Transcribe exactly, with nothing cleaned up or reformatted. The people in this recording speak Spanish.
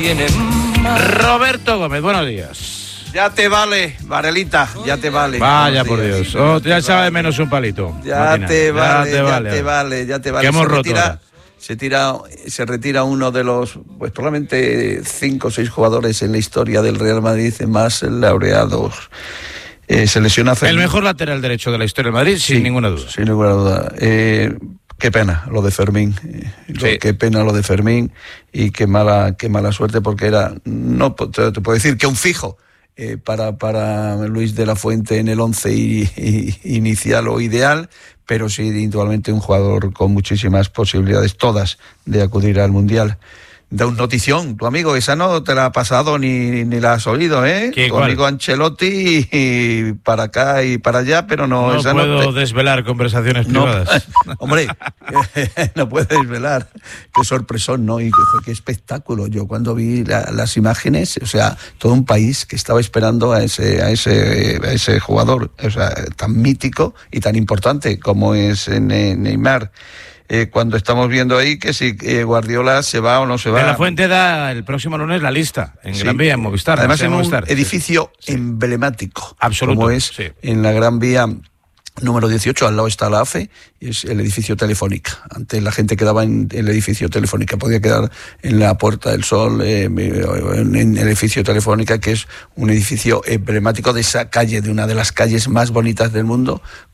tienen más. Roberto Gómez, buenos días. Ya te vale, Varelita, ya te vale. Vaya por Dios, oh, ya sabe menos un palito. Ya no te, vale, ya te vale, ya te vale, ya te vale. Que hemos se roto retira, ahora. se tira, se retira uno de los, pues probablemente cinco o seis jugadores en la historia del Real Madrid más laureados. Eh, se lesiona Fermín. El mejor lateral derecho de la historia del Madrid, sí, sin ninguna duda. Sin ninguna duda. Eh, qué pena lo de Fermín. Eh, sí. lo, qué pena lo de Fermín y qué mala, qué mala suerte porque era, no te, te puedo decir que un fijo. Eh, para, para Luis de la Fuente en el once y, y, inicial o ideal, pero sí indudablemente un jugador con muchísimas posibilidades, todas, de acudir al Mundial. Da un notición, tu amigo, esa no te la ha pasado ni, ni la has oído, ¿eh? ¿Qué, tu cuál? amigo Ancelotti y para acá y para allá, pero no... No esa puedo no te... desvelar conversaciones privadas. No, hombre, no puedes desvelar. Qué sorpresón, ¿no? Y qué, qué espectáculo. Yo cuando vi la, las imágenes, o sea, todo un país que estaba esperando a ese, a ese, a ese jugador, o sea, tan mítico y tan importante como es Neymar. Eh, cuando estamos viendo ahí que si eh, Guardiola se va o no se va. De la Fuente da el próximo lunes la lista en sí. Gran Vía, en Movistar. Además en Movistar. un edificio sí. emblemático. Absoluto. Como es sí. en la Gran Vía número dieciocho, al lado está la A F E, y es el edificio Telefónica. Antes la gente quedaba en el edificio Telefónica, podía quedar en la Puerta del Sol, eh, en el edificio Telefónica, que es un edificio emblemático de esa calle, de una de las calles más bonitas del mundo,